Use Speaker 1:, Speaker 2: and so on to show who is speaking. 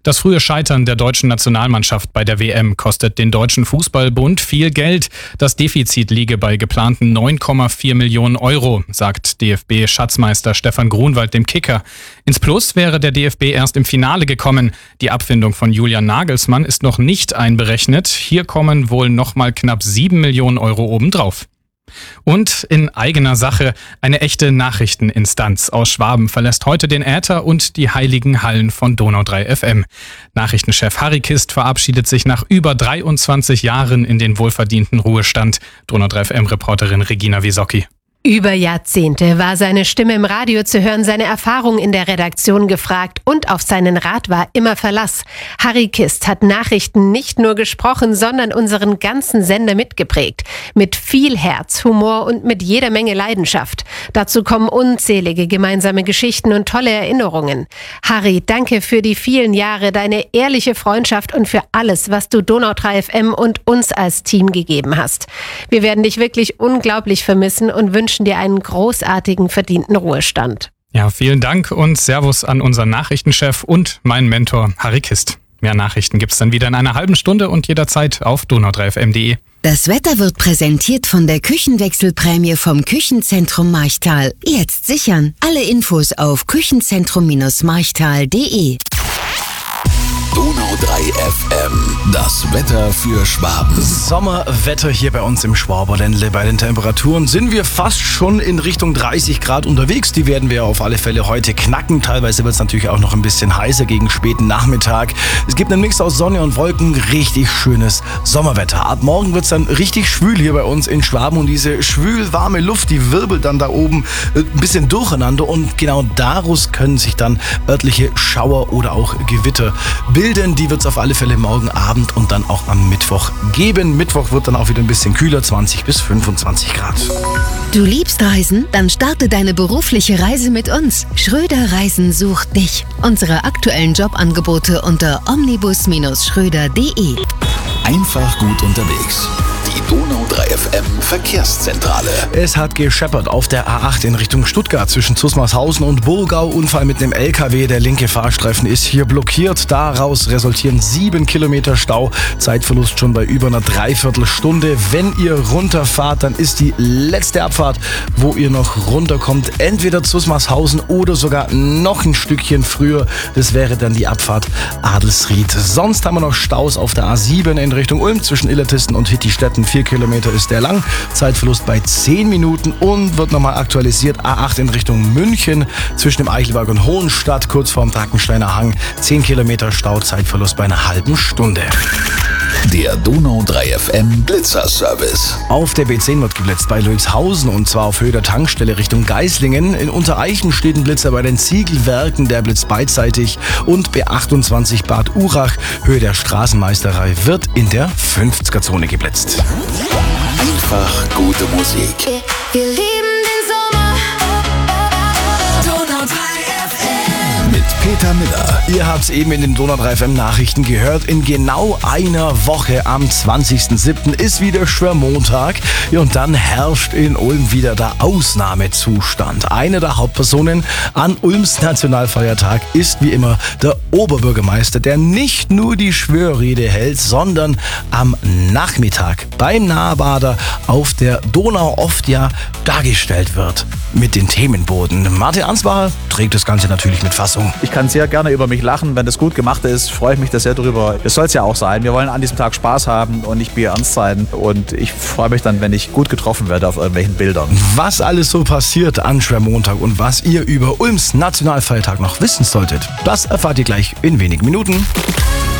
Speaker 1: Das frühe Scheitern der deutschen Nationalmannschaft bei der WM kostet den Deutschen Fußballbund viel Geld. Das Defizit liege bei geplanten 9,4 Millionen Euro, sagt DFB-Schatzmeister Stefan Grunwald dem Kicker. Ins Plus wäre der DFB erst im Finale gekommen. Die Abfindung von Julian Nagelsmann ist noch nicht einberechnet. Hier kommen wohl nochmal knapp 7 Millionen Euro obendrauf. Und in eigener Sache, eine echte Nachrichteninstanz aus Schwaben verlässt heute den Äther und die heiligen Hallen von Donau 3 FM. Nachrichtenchef Harry Kist verabschiedet sich nach über 23 Jahren in den wohlverdienten Ruhestand. Donau 3 FM-Reporterin Regina Wiesocki.
Speaker 2: Über Jahrzehnte war seine Stimme im Radio zu hören, seine Erfahrung in der Redaktion gefragt und auf seinen Rat war immer Verlass. Harry Kist hat Nachrichten nicht nur gesprochen, sondern unseren ganzen Sender mitgeprägt. Mit viel Herz, Humor und mit jeder Menge Leidenschaft. Dazu kommen unzählige gemeinsame Geschichten und tolle Erinnerungen. Harry, danke für die vielen Jahre, deine ehrliche Freundschaft und für alles, was du Donau 3 FM und uns als Team gegeben hast. Wir werden dich wirklich unglaublich vermissen und wünschen dir einen großartigen, verdienten Ruhestand.
Speaker 1: Ja, vielen Dank und Servus an unseren Nachrichtenchef und meinen Mentor Harry Kist. Mehr Nachrichten gibt's dann wieder in einer halben Stunde und jederzeit auf donau3fm.de.
Speaker 3: Das Wetter wird präsentiert von der Küchenwechselprämie vom Küchenzentrum Marchtal. Jetzt sichern. Alle Infos auf küchenzentrum-marchtal.de.
Speaker 4: Donau 3 FM, das Wetter für Schwaben.
Speaker 5: Sommerwetter hier bei uns im Schwaberländle. Bei den Temperaturen sind wir fast schon in Richtung 30 Grad unterwegs. Die werden wir auf alle Fälle heute knacken. Teilweise wird es natürlich auch noch ein bisschen heißer gegen späten Nachmittag. Es gibt einen Mix aus Sonne und Wolken. Richtig schönes Sommerwetter. Ab morgen wird es dann richtig schwül hier bei uns in Schwaben. Und diese schwül-warme Luft, die wirbelt dann da oben ein bisschen durcheinander. Und genau daraus können sich dann örtliche Schauer oder auch Gewitter bilden. Die wird es auf alle Fälle morgen Abend und dann auch am Mittwoch geben. Mittwoch wird dann auch wieder ein bisschen kühler, 20 bis 25 Grad.
Speaker 3: Du liebst Reisen? Dann starte deine berufliche Reise mit uns. Schröder Reisen sucht dich. Unsere aktuellen Jobangebote unter omnibus-schröder.de.
Speaker 4: Einfach gut unterwegs. Die Donau 3 FM Verkehrszentrale.
Speaker 5: Es hat gescheppert auf der A8 in Richtung Stuttgart zwischen Zusmarshausen und Burgau. Unfall mit einem LKW. Der linke Fahrstreifen ist hier blockiert. Daraus resultieren 7 Kilometer Stau. Zeitverlust schon bei über einer Dreiviertelstunde. Wenn ihr runterfahrt, dann ist die letzte Abfahrt, wo ihr noch runterkommt, entweder Zusmarshausen oder sogar noch ein Stückchen früher. Das wäre dann die Abfahrt Adelsried. Sonst haben wir noch Staus auf der A7 in Richtung Ulm zwischen Illertisten und Hittistetten. 4 Kilometer ist der lang. Zeitverlust bei 10 Minuten und wird nochmal aktualisiert. A8 in Richtung München zwischen dem Eichelberg und Hohenstadt, kurz vorm Drackensteiner Hang. 10 Kilometer Stau, Zeitverlust bei einer halben Stunde.
Speaker 4: Der Donau 3 FM Blitzerservice.
Speaker 5: Auf der B10 wird geblitzt bei Lülzhausen und zwar auf Höhe der Tankstelle Richtung Geislingen. In Untereichen steht ein Blitzer bei den Ziegelwerken, der blitzt beidseitig. Und B28 Bad Urach, Höhe der Straßenmeisterei, wird in der 50er-Zone geblitzt.
Speaker 4: Einfach gute Musik.
Speaker 6: Wir lieben den Sommer. Donau 3 FM.
Speaker 4: Mit Peter Miller.
Speaker 5: Ihr habt es eben in den Donau 3 FM Nachrichten gehört. In genau einer Woche am 20.07. ist wieder Schwörmontag. Ja, und dann herrscht in Ulm wieder der Ausnahmezustand. Eine der Hauptpersonen an Ulms Nationalfeiertag ist wie immer der Oberbürgermeister, der nicht nur die Schwörrede hält, sondern am Nachmittag beim Nahbader auf der Donau oft ja dargestellt wird mit den Themenboden. Martin Ansbacher trägt das Ganze natürlich mit Fassung.
Speaker 7: Ich kann sehr gerne über mich lachen. Wenn das gut gemacht ist, freue ich mich da sehr drüber. Das soll es ja auch sein. Wir wollen an diesem Tag Spaß haben und nicht bierernst sein. Und ich freue mich dann, wenn ich gut getroffen werde auf irgendwelchen Bildern.
Speaker 5: Was alles so passiert an Schwörmontag und was ihr über Ulms Nationalfeiertag noch wissen solltet, das erfahrt ihr gleich in wenigen Minuten.